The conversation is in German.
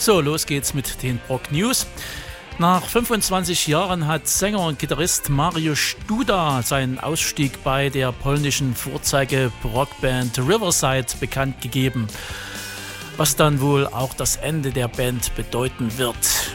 So, los geht's mit den Rock News. Nach 25 Jahren hat Sänger und Gitarrist Mario Studa seinen Ausstieg bei der polnischen Vorzeige-Rockband Riverside bekannt gegeben, was dann wohl auch das Ende der Band bedeuten wird.